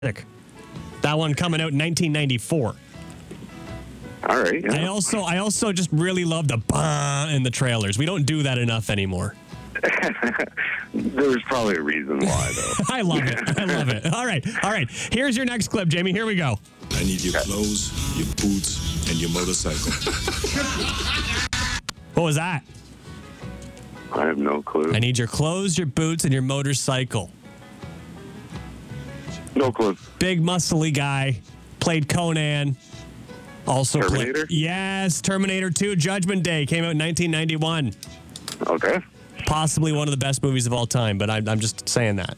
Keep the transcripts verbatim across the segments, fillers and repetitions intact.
That one coming out in nineteen ninety-four. All right. Yeah. I also I also just really love the bah in the trailers. We don't do that enough anymore. There's probably a reason why, though. I love it. I love it. All right. All right. Here's your next clip, Jamie. Here we go. I need your clothes, your boots, and your motorcycle. What was that? I have no clue. I need your clothes, your boots, and your motorcycle. No clue. Big muscly guy. Played Conan. Also Terminator? Played, yes, Terminator two, Judgment Day. Came out in nineteen ninety-one. Okay. Possibly one of the best movies of all time, but I'm, I'm just saying that.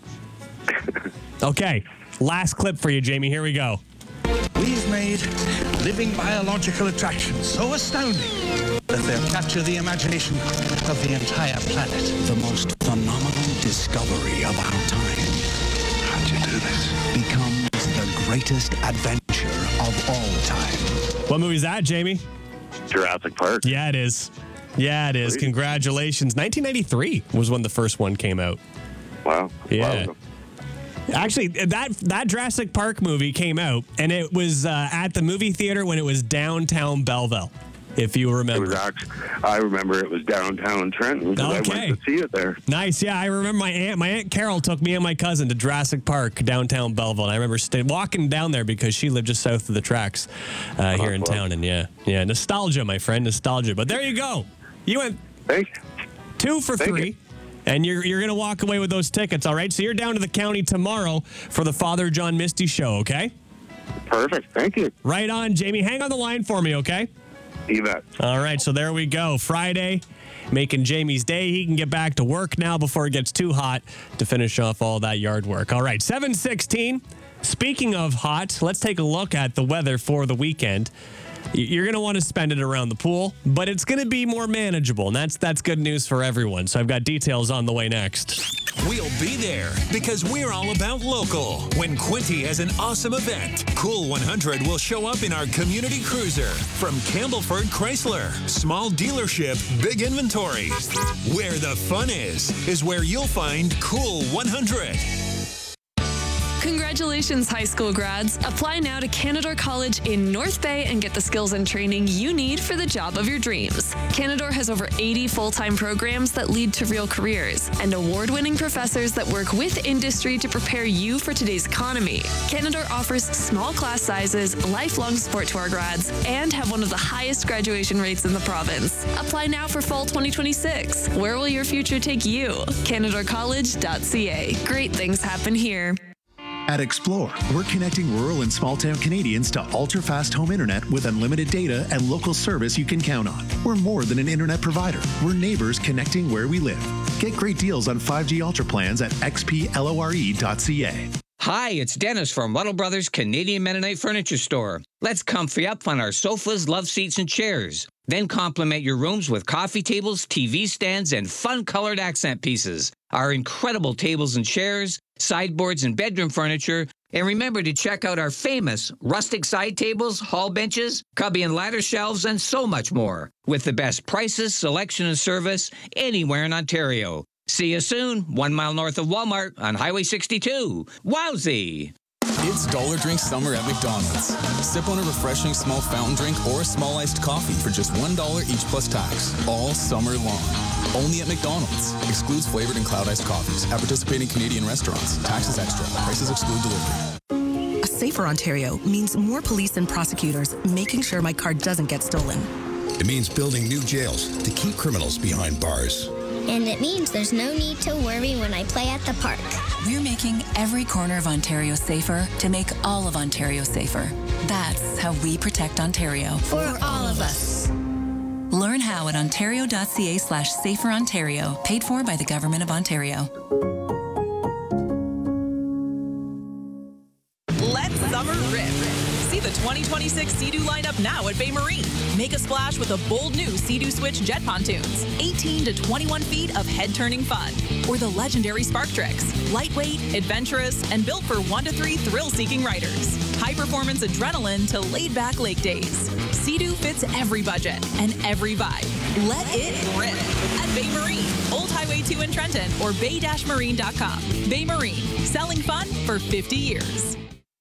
Okay, last clip for you, Jamie. Here we go. We've made living biological attractions so astounding that they'll capture the imagination of the entire planet. The most phenomenal discovery of our time. How'd you do this? Becomes the greatest adventure of all time. What movie is that, Jamie? Jurassic Park. Yeah, it is. Yeah, it is. Sweet. Congratulations. nineteen ninety-three was when the first one came out. Wow. Yeah. Wow. Actually, that that Jurassic Park movie came out, and it was uh, at the movie theater when it was downtown Belleville, if you It remember. was actually, I remember it was downtown Trenton because Okay. I went to see it there. Nice, yeah. I remember my aunt, my aunt Carol took me and my cousin to Jurassic Park downtown Belleville. And I remember stay, walking down there because she lived just south of the tracks uh, here in well. town. And yeah, yeah, nostalgia, my friend, nostalgia. But there you go. You went Thank you. two for Thank three. you. And you're you're gonna walk away with those tickets, all right? So you're down to the county tomorrow for the Father John Misty show, okay? Perfect. Thank you. Right on, Jamie. Hang on the line for me, okay? You bet. All right, so there we go. Friday, making Jamie's day. He can get back to work now before it gets too hot to finish off all that yard work. All right, seven sixteen. Speaking of hot, let's take a look at the weather for the weekend. You're going to want to spend it around the pool, but it's going to be more manageable, and that's that's good news for everyone. So I've got details on the way next. We'll be there because we're all about local. When Quinty has an awesome event, Cool one hundred will show up in our community cruiser from Campbellford Chrysler. Small dealership, big inventory. Where the fun is, is where you'll find Cool one hundred. Congratulations, high school grads. Apply now to Canadore College in North Bay and get the skills and training you need for the job of your dreams. Canadore has over eighty full-time programs that lead to real careers and award-winning professors that work with industry to prepare you for today's economy. Canadore offers small class sizes, lifelong support to our grads, and have one of the highest graduation rates in the province. Apply now for fall twenty twenty-six. Where will your future take you? Canadore College dot c a. Great things happen here. At Explore, we're connecting rural and small-town Canadians to ultra-fast home internet with unlimited data and local service you can count on. We're more than an internet provider. We're neighbors connecting where we live. Get great deals on five G Ultra plans at x p lore dot c a. Hi, it's Dennis from Ruddle Brothers Canadian Mennonite Furniture Store. Let's comfy up on our sofas, love seats, and chairs. Then complement your rooms with coffee tables, T V stands, and fun-colored accent pieces. Our incredible tables and chairs, sideboards, and bedroom furniture. And remember to check out our famous rustic side tables, hall benches, cubby and ladder shelves, and so much more. With the best prices, selection, and service anywhere in Ontario. See you soon, one mile north of Walmart on Highway sixty-two. Wowzee! It's Dollar Drink Summer at McDonald's. Sip on a refreshing small fountain drink or a small iced coffee for just one dollar each plus tax, all summer long. Only at McDonald's. Excludes flavored and cloud iced coffees at participating Canadian restaurants. Taxes extra. Prices exclude delivery. A safer Ontario means more police and prosecutors making sure my car doesn't get stolen. It means building new jails to keep criminals behind bars. And it means there's no need to worry when I play at the park. We're making every corner of Ontario safer to make all of Ontario safer. That's how we protect Ontario. For, For all of us. Learn how at ontario dot c a slash safer Ontario. Paid for by the Government of Ontario. Let summer rip. See the twenty twenty-six Sea-Doo lineup now at Bay Marine. Make a splash with a bold new Sea-Doo Switch jet pontoons. eighteen to twenty-one feet of head-turning fun. Or the legendary Spark Tricks. Lightweight, adventurous, and built for one to three thrill-seeking riders. High-performance adrenaline to laid-back lake days. Sea-Doo fits every budget and every vibe. Let it rip at Bay Marine. Old Highway two in Trenton or bay dash marine dot com. Bay Marine. Selling fun for fifty years.